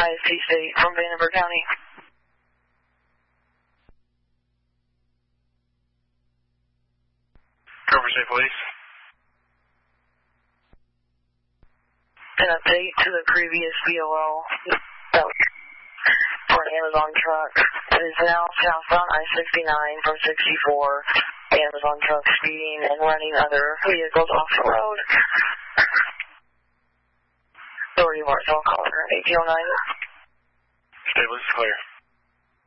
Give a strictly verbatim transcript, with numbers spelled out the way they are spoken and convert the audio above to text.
I S T State from Vandenberg County. Culver State Police. An update to the previous B O L that was for an Amazon truck. It is now southbound I sixty-nine from sixty-four. Amazon truck speeding and running other vehicles off the road. Authority Marcel, caller eighteen oh nine. State Police clear.